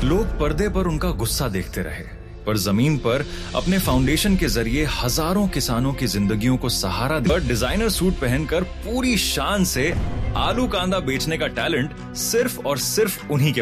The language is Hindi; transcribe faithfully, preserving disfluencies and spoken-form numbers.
लोग पर्दे पर उनका गुस्सा देखते रहे, पर जमीन पर अपने फाउंडेशन के जरिए हजारों किसानों की जिंदगियों को सहारा देकर डिजाइनर सूट पहनकर पूरी शान से आलू कांदा बेचने का टैलेंट सिर्फ और सिर्फ उन्हीं के